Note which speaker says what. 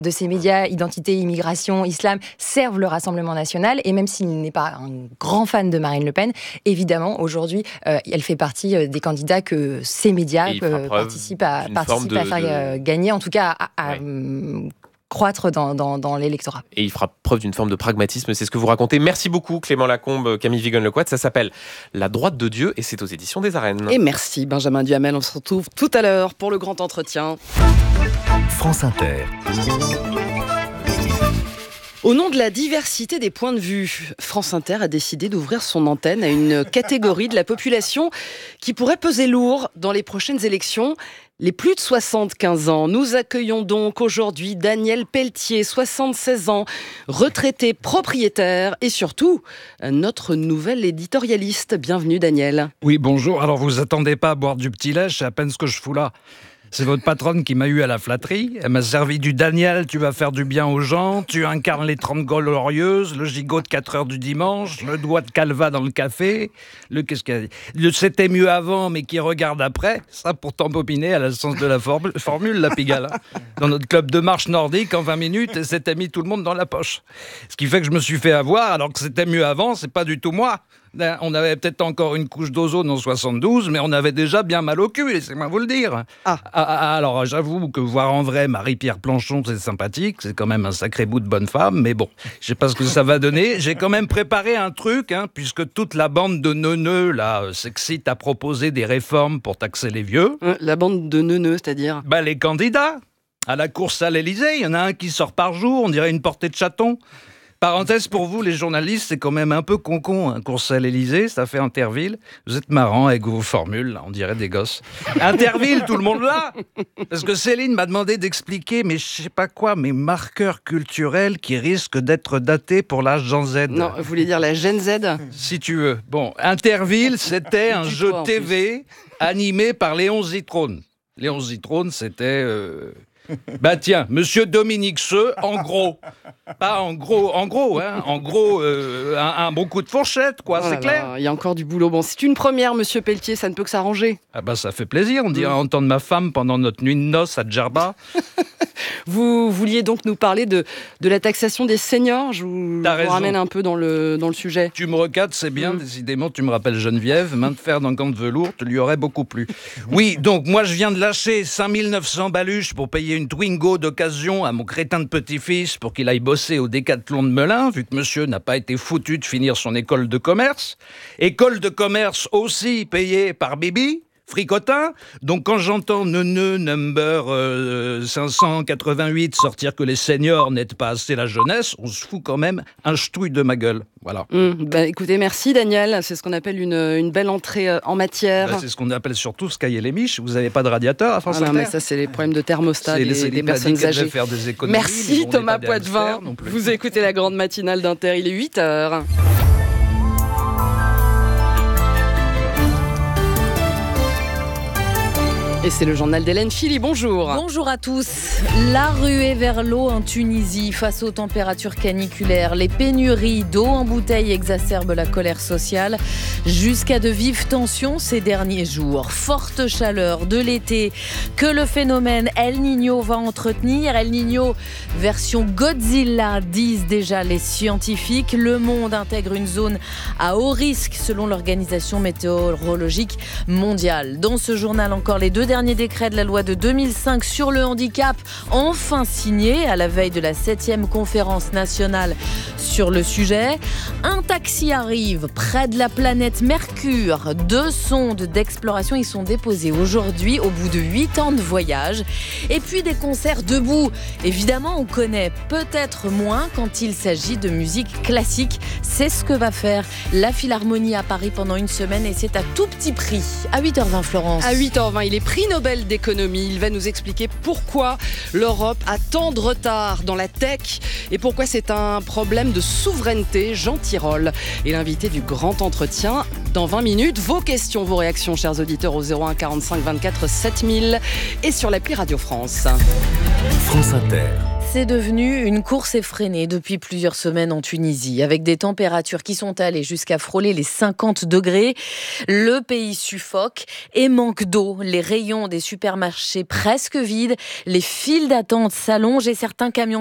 Speaker 1: de ces médias, identité, immigration, islam, servent le Rassemblement national. Et même s'il n'est pas un grand fan de Marine Le Pen, évidemment, aujourd'hui, elle fait partie des candidats que ces médias participent à faire gagner, en tout cas à croître dans l'électorat.
Speaker 2: Et il fera preuve d'une forme de pragmatisme, c'est ce que vous racontez. Merci beaucoup Clément Lacombe, Camille Vigon-Lecoët. Ça s'appelle La droite de Dieu et c'est aux éditions des Arènes.
Speaker 3: Et merci Benjamin Duhamel, on se retrouve tout à l'heure pour le grand entretien.
Speaker 4: France Inter.
Speaker 3: Au nom de la diversité des points de vue, France Inter a décidé d'ouvrir son antenne à une catégorie de la population qui pourrait peser lourd dans les prochaines élections. Les plus de 75 ans. Nous accueillons donc aujourd'hui Daniel Pelletier, 76 ans, retraité, propriétaire et surtout notre nouvel éditorialiste. Bienvenue Daniel.
Speaker 5: Oui, bonjour. Alors vous attendez pas à boire du petit lait, c'est à peine ce que je fous là. C'est votre patronne qui m'a eu à la flatterie. Elle m'a servi du Daniel, tu vas faire du bien aux gens, tu incarnes les 30 glorieuses, le gigot de 4 heures du dimanche, le doigt de Calva dans le café, qu'est-ce qu'elle a dit ? Le c'était mieux avant, mais qui regarde après. Ça, pour t'embobiner, elle a le sens de la formule, la Pigalle. Dans notre club de marche nordique, en 20 minutes, elle s'était mis tout le monde dans la poche. Ce qui fait que je me suis fait avoir, alors que c'était mieux avant, c'est pas du tout moi. On avait peut-être encore une couche d'ozone en 72, mais on avait déjà bien mal au cul, laissez-moi vous le dire. Alors, j'avoue que voir en vrai Marie-Pierre Planchon, c'est sympathique, c'est quand même un sacré bout de bonne femme, mais bon, je sais pas ce que ça va donner. J'ai quand même préparé un truc, puisque toute la bande de neuneux, là, s'excite à proposer des réformes pour taxer les vieux.
Speaker 3: La bande de neuneux, c'est-à-dire ?
Speaker 5: Les candidats à la course à l'Élysée, il y en a un qui sort par jour, on dirait une portée de chaton. Parenthèse pour vous, les journalistes, c'est quand même un peu con, course à l'Élysée, ça fait Interville. Vous êtes marrants avec vos formules, là, on dirait des gosses. Interville, tout le monde là. Parce que Céline m'a demandé d'expliquer, mais je sais pas quoi, mes marqueurs culturels qui risquent d'être datés pour la Gen Z.
Speaker 3: Non, vous voulez dire la Gen Z ?
Speaker 5: Si tu veux. Bon, Interville, c'était un jeu TV animé par Léon Zitrone. Léon Zitrone, c'était... tiens, Monsieur Dominique Seux, en gros. Pas en gros, en gros, un bon coup de fourchette, quoi, c'est clair.
Speaker 3: Il y a encore du boulot. Bon, c'est une première, Monsieur Pelletier, ça ne peut que s'arranger.
Speaker 5: Ça fait plaisir, on dirait entendre ma femme pendant notre nuit de noces à Djerba.
Speaker 3: Vous vouliez donc nous parler de la taxation des seniors. Je vous ramène un peu dans le sujet.
Speaker 5: Tu me recadres, c'est bien, décidément, tu me rappelles Geneviève, main de fer dans gant de velours, te lui aurait beaucoup plu. Oui, donc moi je viens de lâcher 5900 baluches pour payer une Twingo d'occasion à mon crétin de petit-fils pour qu'il aille bosser au Décathlon de Melun, vu que monsieur n'a pas été foutu de finir son école de commerce. École de commerce aussi payée par Bibi. Fricotin. Donc quand j'entends neuneu number 588 sortir que les seniors n'aident pas assez la jeunesse, on se fout quand même un ch'touille de ma gueule. Voilà.
Speaker 3: Écoutez, merci Daniel. C'est ce qu'on appelle une belle entrée en matière.
Speaker 5: C'est ce qu'on appelle surtout scailler les miches. Vous n'avez pas de radiateur à France Inter ?
Speaker 3: Non, mais ça c'est les problèmes de thermostat des personnes âgées.
Speaker 5: Faire des économies,
Speaker 3: merci Thomas Poitvin. Vous écoutez la grande matinale d'Inter, il est 8h. Et c'est le journal d'Hélène Philly, bonjour.
Speaker 6: Bonjour à tous. La ruée vers l'eau en Tunisie face aux températures caniculaires. Les pénuries d'eau en bouteille exacerbent la colère sociale jusqu'à de vives tensions ces derniers jours. Forte chaleur de l'été que le phénomène El Niño va entretenir. El Niño version Godzilla, disent déjà les scientifiques. Le monde intègre une zone à haut risque selon l'Organisation météorologique mondiale. Dans ce journal, encore les deux dernier décret de la loi de 2005 sur le handicap, enfin signé à la veille de la 7e conférence nationale sur le sujet. Un taxi arrive près de la planète Mercure. 2 sondes d'exploration y sont déposées aujourd'hui au bout de 8 ans de voyage. Et puis des concerts debout. Évidemment, on connaît peut-être moins quand il s'agit de musique classique. C'est ce que va faire la Philharmonie à Paris pendant une semaine et c'est à tout petit prix. À 8h20, Florence.
Speaker 3: À 8h20, il est prix Nobel d'économie. Il va nous expliquer pourquoi l'Europe a tant de retard dans la tech et pourquoi c'est un problème de souveraineté. Jean Tirole est l'invité du grand entretien dans 20 minutes. Vos questions, vos réactions, chers auditeurs, au 01 45 24 7000 et sur l'appli Radio France.
Speaker 4: France Inter.
Speaker 6: C'est devenu une course effrénée depuis plusieurs semaines en Tunisie, avec des températures qui sont allées jusqu'à frôler les 50 degrés. Le pays suffoque et manque d'eau. Les rayons des supermarchés presque vides, les files d'attente s'allongent et certains camions